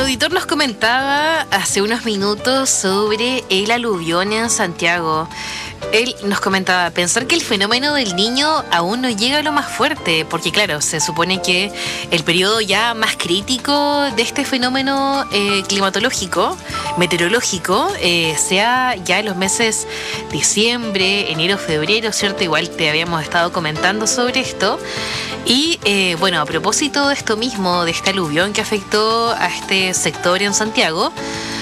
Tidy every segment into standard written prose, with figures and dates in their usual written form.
auditor nos comentaba hace unos minutos sobre el aluvión en Santiago. Él nos comentaba pensar que el fenómeno del Niño aún no llega a lo más fuerte, porque claro, se supone que el periodo ya más crítico de este fenómeno climatológico, meteorológico, sea ya en los meses diciembre, enero, febrero, ¿cierto? Igual te habíamos estado comentando sobre esto. Y bueno, a propósito de esto mismo, de este aluvión que afectó a este sector en Santiago,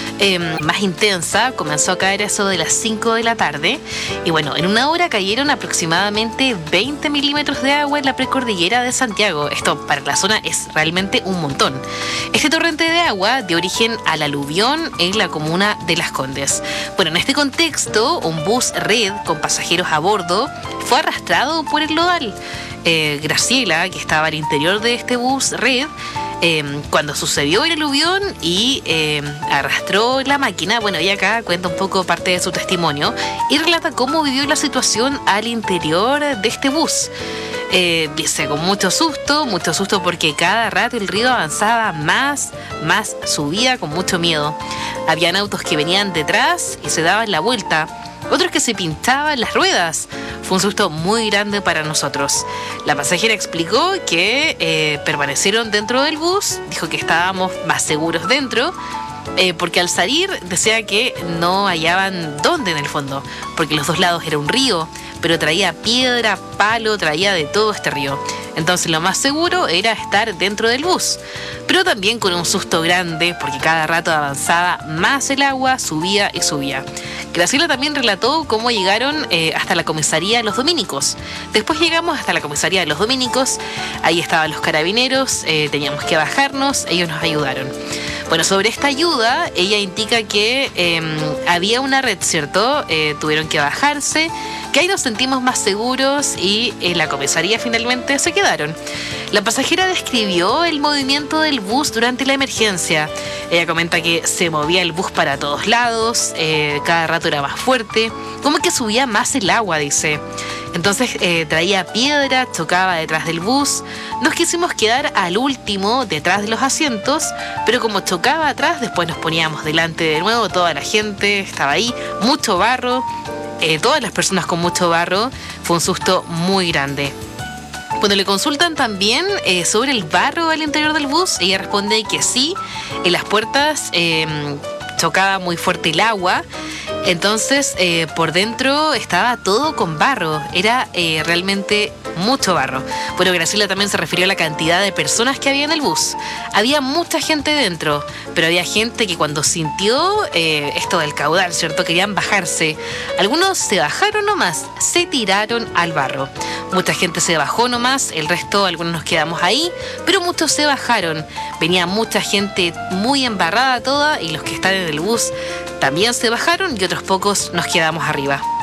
más intensa, comenzó a caer eso de las 5 de la tarde y bueno, en una hora cayeron aproximadamente 20 milímetros de agua en la precordillera de Santiago. Esto para la zona es realmente un montón. Este torrente de agua dio origen al aluvión en la comuna de Las Condes. Bueno, en este contexto, un bus red con pasajeros a bordo fue arrastrado por el lodal. Graciela, que estaba al interior de este bus red, cuando sucedió el aluvión y arrastró la máquina, bueno, ella acá cuenta un poco parte de su testimonio y relata cómo vivió la situación al interior de este bus. Dice, con mucho susto porque cada rato el río avanzaba más subía con mucho miedo. Habían autos que venían detrás y se daban la vuelta, otros que se pinchaban las ruedas. Fue un susto muy grande para nosotros. La pasajera explicó que permanecieron dentro del bus, dijo que estábamos más seguros dentro, porque al salir decía que no hallaban dónde en el fondo, porque los dos lados era un río, pero traía piedra, palo, traía de todo este río. Entonces lo más seguro era estar dentro del bus, pero también con un susto grande, porque cada rato avanzaba más el agua, subía y subía. Graciela también relató cómo llegaron hasta la comisaría Los Dominicos. Después llegamos hasta la comisaría de Los Dominicos, ahí estaban los carabineros, teníamos que bajarnos, ellos nos ayudaron. Bueno, sobre esta ayuda, ella indica que había una red, ¿cierto? Tuvieron que bajarse, que ahí nos sentimos más seguros y en la comisaría finalmente se quedaron. La pasajera describió el movimiento del bus durante la emergencia. Ella comenta que se movía el bus para todos lados, cada rato era más fuerte, como que subía más el agua, dice. Entonces traía piedra, chocaba detrás del bus. Nos quisimos quedar al último, detrás de los asientos, pero como chocaba atrás, después nos poníamos delante de nuevo, toda la gente estaba ahí, mucho barro, todas las personas con mucho barro. Fue un susto muy grande. Cuando le consultan también sobre el barro al interior del bus, ella responde que sí, en las puertas chocaba muy fuerte el agua. Entonces, por dentro estaba todo con barro, era realmente mucho barro. Bueno, Graciela también se refirió a la cantidad de personas que había en el bus. Había mucha gente dentro, pero había gente que cuando sintió esto del caudal, ¿cierto? Querían bajarse. Algunos se bajaron nomás, se tiraron al barro. Mucha gente se bajó nomás, el resto, algunos nos quedamos ahí, pero muchos se bajaron. Venía mucha gente muy embarrada toda y los que están en el bus también se bajaron y otros pocos nos quedamos arriba.